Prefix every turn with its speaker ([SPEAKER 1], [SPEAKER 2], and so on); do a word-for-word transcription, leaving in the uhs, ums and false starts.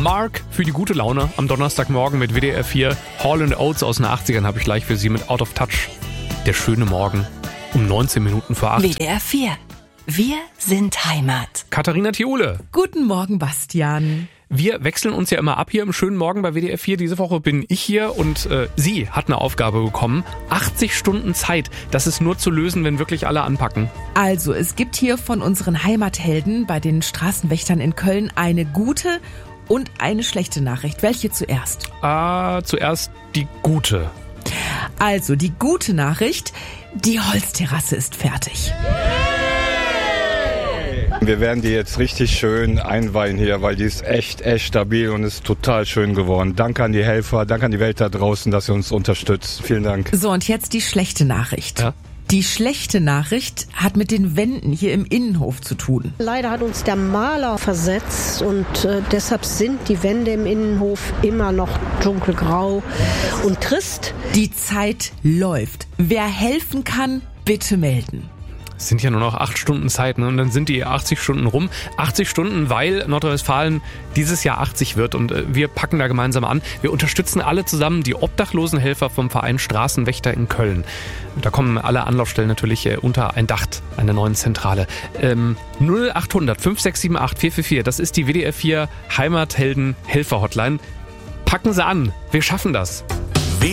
[SPEAKER 1] Mark für die gute Laune am Donnerstagmorgen mit W D R vier. Hall and Oates aus den achtzigern habe ich gleich für Sie mit Out of Touch. Der schöne Morgen um neunzehn Minuten vor acht.
[SPEAKER 2] W D R vier. Wir sind Heimat.
[SPEAKER 1] Katharina Thiole.
[SPEAKER 3] Guten Morgen, Bastian.
[SPEAKER 1] Wir wechseln uns ja immer ab hier im schönen Morgen bei W D R vier. Diese Woche bin ich hier und äh, sie hat eine Aufgabe bekommen. achtzig Stunden Zeit. Das ist nur zu lösen, wenn wirklich alle anpacken.
[SPEAKER 3] Also, es gibt hier von unseren Heimathelden bei den Straßenwächtern in Köln eine gute und eine schlechte Nachricht. Welche zuerst?
[SPEAKER 1] Ah, zuerst die gute.
[SPEAKER 3] Also, die gute Nachricht, die Holzterrasse ist fertig.
[SPEAKER 4] Wir werden die jetzt richtig schön einweihen hier, weil die ist echt, echt stabil und ist total schön geworden. Danke an die Helfer, danke an die Welt da draußen, dass ihr uns unterstützt. Vielen Dank.
[SPEAKER 3] So, und jetzt die schlechte Nachricht.
[SPEAKER 1] Ja?
[SPEAKER 3] Die schlechte Nachricht hat mit den Wänden hier im Innenhof zu tun.
[SPEAKER 5] Leider hat uns der Maler versetzt und äh, deshalb sind die Wände im Innenhof immer noch dunkelgrau und trist.
[SPEAKER 3] Die Zeit läuft. Wer helfen kann, bitte melden.
[SPEAKER 1] Es sind ja nur noch acht Stunden Zeit, ne? Und dann sind die achtzig Stunden rum. achtzig Stunden, weil Nordrhein-Westfalen dieses Jahr achtzig wird und äh, wir packen da gemeinsam an. Wir unterstützen alle zusammen die Obdachlosenhelfer vom Verein Straßenwächter in Köln. Und da kommen alle Anlaufstellen natürlich äh, unter ein Dach einer neuen Zentrale. Ähm, null acht hundert fünf sechs sieben acht vier vier vier, das ist die W D R vier Heimathelden Helfer Hotline. Packen Sie an, wir schaffen das.